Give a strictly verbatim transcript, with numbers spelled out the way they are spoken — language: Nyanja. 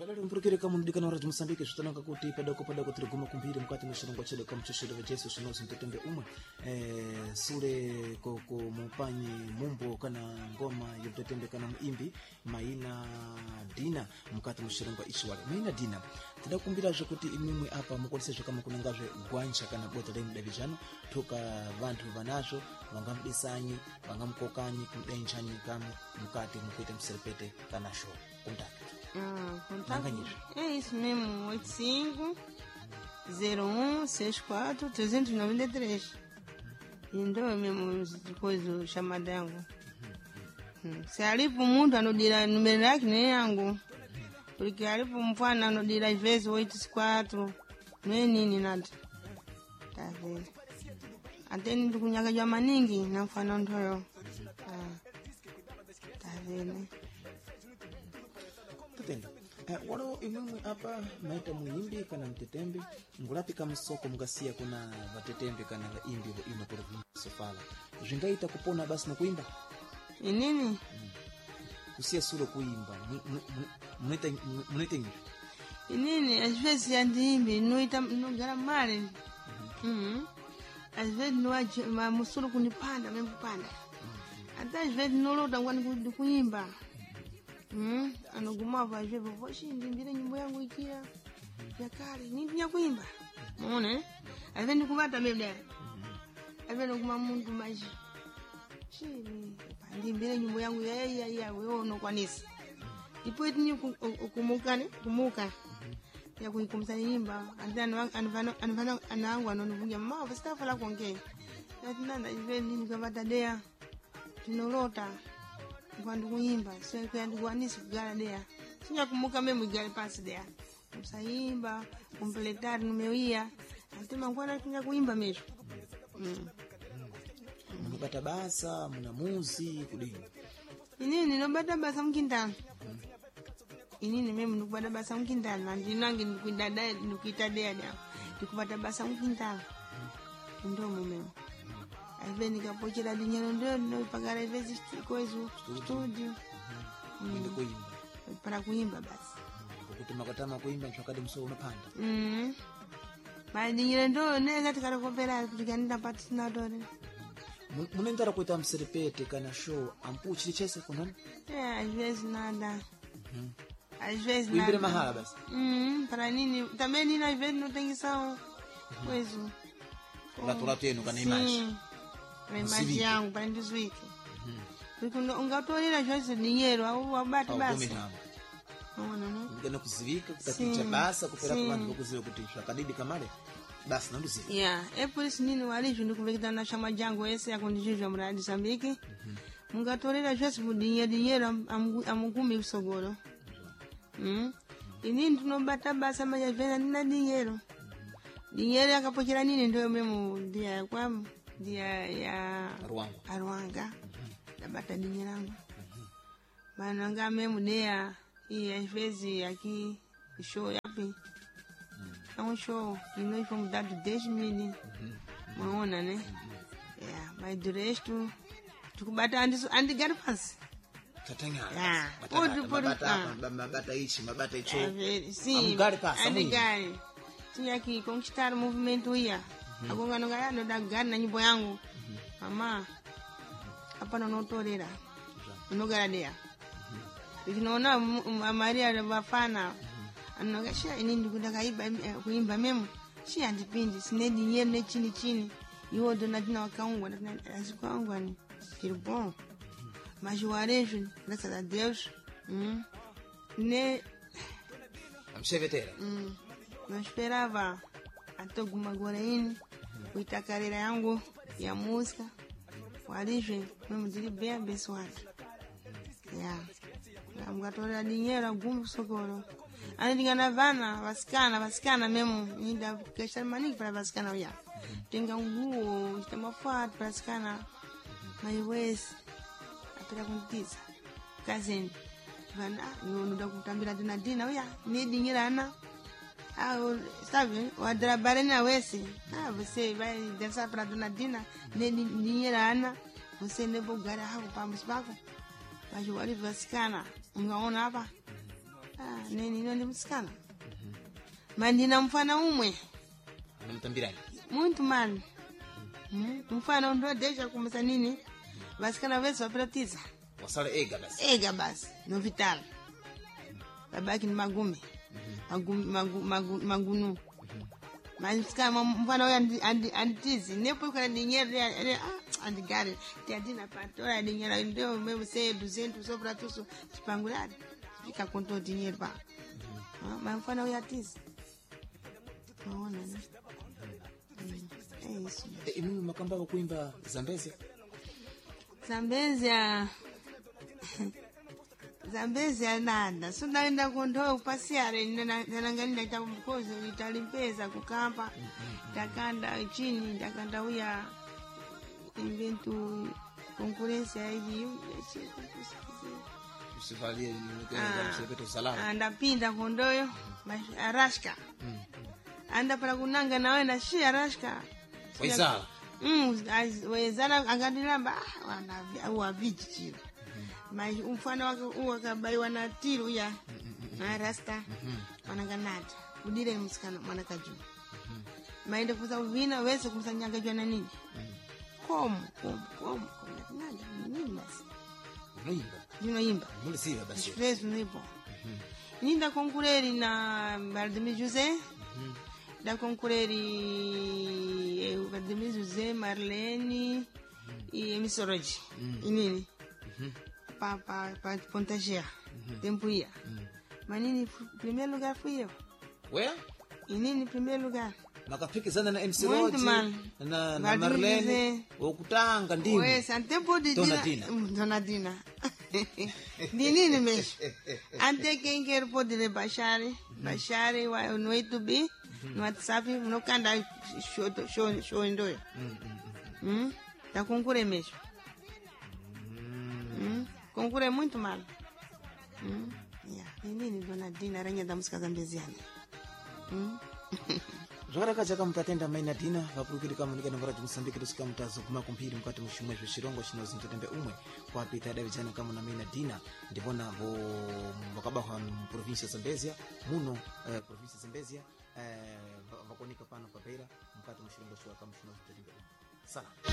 Talari mpurukire kama mdikana wa Mozambique zvitananga kuti padako padako tiri guma kumbiri mukati mweshirongwa chedu kama cheshero vejesu zvinozi mtetembe umwe eh, sure koko mupanyi mumbo kana ngoma yomtetembe kana muimbi maina Dina mukati mweshirongwa ichiwale maina Dina tida kumbira zvekuti imimwe apa mukolese zvakama kunangazve gwanja kana bota lemu davijano toka vantu vanazvo vangamdesanyi vangamkokanyi kumdenjani kama mukati mukuita mserepete kana show contact. Ah, contato. É isso mesmo, oito cinco zero um seis quatro três nove três. Então é mesmo coisa chamada yangu. Se alipo mundo anodira número yake ni yangu. Porque alipo mfano anodira vezes oito quatro não é nini nada. Tá vendo? Até ni kunyaga jwa maningi na mfano ntoyo. Ah. Tá vendo? Tendo. Eh, walo imwe apa maita muimbi kana mtetembe ngulapika msoko mgasia kuna vatetembe kana vaimbi vo ino province fala zvingaita kupona basi na kuimba inini mm. kusia sura kuimba muneta muneta inini às vezes andimbi noita no garamare mhm às vezes no ma musuru kunipanda mesmo panda até às vezes no lota ngwani kuimba. Mm, anogumava hivyo voshi ndimbire nyimbo yangu ikia ya kale ninya kuimba muone ave nikubata mimi ave noguma mundu maji chini ndimbire nyimbo yangu ya ya ya wewe no kwanisi ipo etini kumukane kumuka ya kuikumsa nyimba andana anvano anvano anangu anonuvunja mama stafa la kuongea natinana ive nini kabata dea tinolota quando kuimba sio kwenda kuanisi kugala dea sinya kumuka mimi gale pasi dea msaimba completar numeuia atema ngwana kinya kuimba mesho mm mnapata basa mna muzi kudini inini nobata basa mkindana inini mimi nukubata basa mkindana ndinangi nikuinda dea nikuita dea dea nikubata basa mkindana ndo mume Aive nikapochera dinero ndio nipagara hivi koizo studio ndio kuimba para kuimba basi ukituma katama kuimba nchakade mso unapanda mhm ba dinero ndio neza tikarakopera kutikanda partner dore munendara kuita mserepete kana show ampu chilichese kunani eh às nada mhm às vezes nada kuimbira mahala basi mhm para nini também nina às vezes não tem são coiso la tura tenu kana imagem imagem yangu para ndizuike porque ungatorera zvose dinheiro au abati basi unaona no ngena kuzivika kutakicha basa kupera kwa vantu vokuziva kuti zvakadidi kamare basi nanduziva yeah é por isso nini wali zvindi kuvekita na chama jangu ese yakundijivya muradi Mozambique mungatorera zvose dinheiro dinheiro amugumi kusogoro mm inini tunobata basa manya vena nina dinheiro dinheiro yakapochera nini ndio memo ndia kwa dia ya Ruanga Ruanga dabata dinheiro yangu bana ngame mudea hii às vezes aqui show yapi é um show e nós fomos dar dez mil maona né é mas do resto tukubata andi andi garfas tatanya yeah pode pode mabata ichi mabata icho sim amgari passa andi gari tinha que conquistar o movimento ia agonga no gari no da gari na nyimbo yangu mama hapa na notorera no garadea ikinaona a Maria bafana anogasha inindi kutaka iba kuimba memo shi andipindi sine dinheiro ne chini chini iwo dona tina wakaungwa na azikwaungwa ni kiribon mas o arejo graças a Deus hum ne amchevetera hum não esperava até alguma goreini kuita carreira yangu ya música o arejo mesmo dele bem abençoado yeah amgatora dinheiro algum socorro andigana vana vasikana vasikana mesmo ainda questão maninho para vasikana olha tenga nguo estama forte para vasikana mas wes apera kuntiza kazeni vana no da kutambira dina dina olha ni dinheiro ana ah sabe o trabalho na wes ah você vai dançar para dona Dina ni dinheiro ana você nem vou ganhar hapo para msibako mas wale vasikana ungaona hapa ah nini ndio ndimsikana mandina mfana umwe anamtambirani muito mal mm. mfana ndo deja kumsa nini vasikana vese vapiratiza wasale ega basi ega basi no vital babaki ni magume magumi magu, magu, magunu masikana mfana huyo antizi nepo kana dinyere ah andigare tiadina patora dinyera ndio mimi sei duzentu sobra tuso chipangulani fika konto dinyere ba ah mfana huyo atizi naona na eh isso inu makamba kuimba Zambezia Zambezia Zambezia nada so naenda kondoa upasiare nanangalina itamkozi italimpeza kukamba takanda chini takanda uya inventu konkurensia hii usivalie nikenda msepeto salama anda pinda kondoyo arashka anda para kunanga nawe na shi arashka waizala mm waizala angadilamba wana wa vijiji mai umfano wake uwakabaiwa na tiru ya na rasta wanaganata udire msikana mwanakaju maende kuza uvina wese kumsanyanga jwa na nini komu komu komu nada nini basi unaimba unaimba muli siva basi stress nipo ninda konkureri na Valdemir José da konkureri Valdemir José Marlene e Misoroji inini pa pa pa Pontagia tempo ia manini primeiro lugar fui eu where inini primeiro lugar makapikizana na M C Roji na na Marlene ukutanga ndimi wewe santempo di Donadina Donadina dinini mesh ante kenger podile bashari bashari wa noito bi no WhatsApp no kanda show show show ndoyo mm ta concure mesh mm concure muito mal mm yeah nini Donadina ranya da música zambeziana mm Zvaraka chaka mtatenda maina dina vapurukiri kama nika nambara Mozambique tusika mtazo kuma kumpiri mkati mushimwe zvirongo chinozi mtatembe umwe kwa pita davijana kama na maina dina ndivona vo vakabaha province Zambezia muno uh, province Zambezia uh, vakonika pano papeira mkati mushimwe chwa kama chinozi mtatembe umwe sana